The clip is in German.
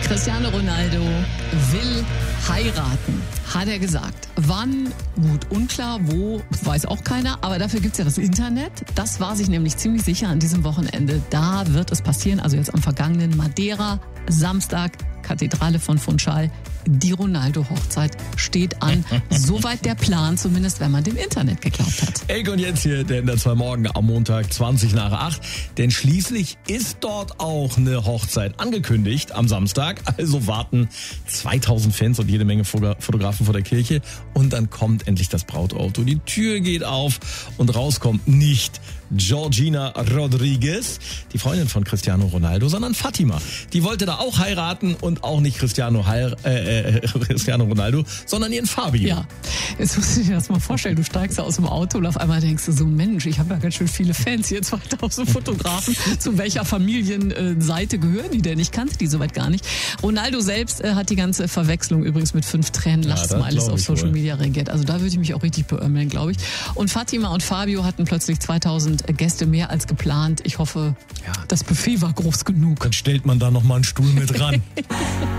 Cristiano Ronaldo will heiraten, hat er gesagt. Wann? Gut, unklar, wo, weiß auch keiner. Aber dafür gibt's ja das Internet. Das war sich nämlich ziemlich sicher an diesem Wochenende. Da wird es passieren, also jetzt am vergangenen Madeira, Samstag, Kathedrale von Funchal. Die Ronaldo-Hochzeit steht an. Soweit der Plan, zumindest wenn man dem Internet geglaubt hat. Ey, und jetzt hier der NDR 2 Morgen am Montag 20 nach 8. Denn schließlich ist dort auch eine Hochzeit angekündigt am Samstag. Also warten 2000 Fans und jede Menge Fotografen vor der Kirche. Und dann kommt endlich das Brautauto. Die Tür geht auf und rauskommt nicht Georgina Rodriguez, die Freundin von Cristiano Ronaldo, sondern Fatima. Die wollte da auch heiraten und auch nicht Cristiano Ronaldo, sondern ihren Fabio. Ja, jetzt musst du dir das mal vorstellen. Du steigst da aus dem Auto und auf einmal denkst du so, Mensch, ich habe ja ganz schön viele Fans hier, 2000 Fotografen. Zu welcher Familienseite gehören die denn? Ich kannte die soweit gar nicht. Ronaldo selbst hat die ganze Verwechslung übrigens mit 5 Tränen Lachsmileys auf Social Media reagiert. Also da würde ich mich auch richtig beömmeln, glaube ich. Und Fatima und Fabio hatten plötzlich 2000 Gäste mehr als geplant. Ich hoffe, das Buffet war groß genug. Dann stellt man da noch mal einen Stuhl mit ran.